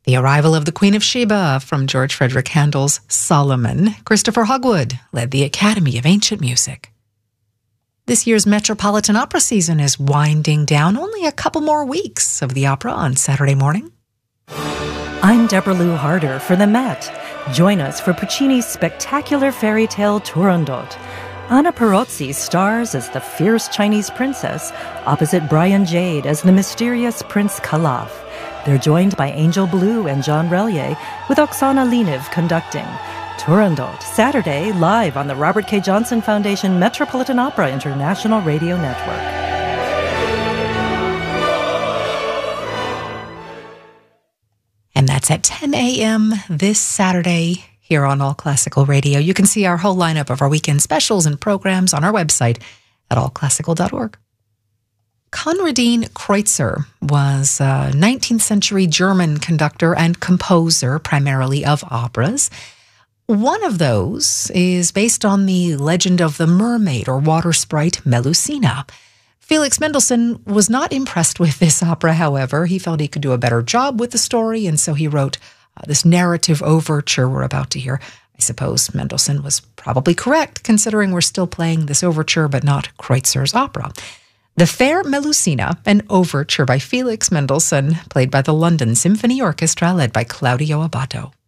The Arrival of the Queen of Sheba from George Frederick Handel's Solomon. Christopher Hogwood led the Academy of Ancient Music. This year's Metropolitan Opera season is winding down. Only a couple more weeks of the opera on Saturday morning. I'm Deborah Lou Harder for the Met. Join us for Puccini's spectacular fairy tale Turandot. Anna Perozzi stars as the fierce Chinese princess, opposite Brian Jade as the mysterious Prince Calaf. They're joined by Angel Blue and John Relier, with Oksana Leniv conducting. Turandot, Saturday, live on the Robert K. Johnson Foundation Metropolitan Opera International Radio Network. And that's at 10 a.m. this Saturday here on All Classical Radio. You can see our whole lineup of our weekend specials and programs on our website at allclassical.org. Konradin Kreutzer was a 19th century German conductor and composer, primarily of operas. One of those is based on the legend of the mermaid or water sprite Melusina. Felix Mendelssohn was not impressed with this opera, however. He felt he could do a better job with the story, and so he wrote this narrative overture we're about to hear. I suppose Mendelssohn was probably correct, considering we're still playing this overture, but not Kreutzer's opera. The Fair Melusina, an overture by Felix Mendelssohn, played by the London Symphony Orchestra, led by Claudio Abbado.